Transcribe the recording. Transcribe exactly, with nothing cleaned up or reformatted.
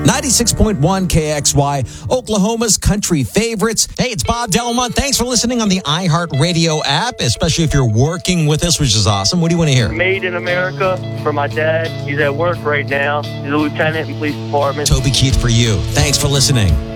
ninety-six point one K X Y, Oklahoma's country favorites. Hey, it's Bob Delmont. Thanks for listening on the iHeartRadio app, especially if you're working with us, which is awesome. What do you want to hear? Made in America for my dad. He's at work right now. He's a lieutenant in the police department. Toby Keith for you. Thanks for listening.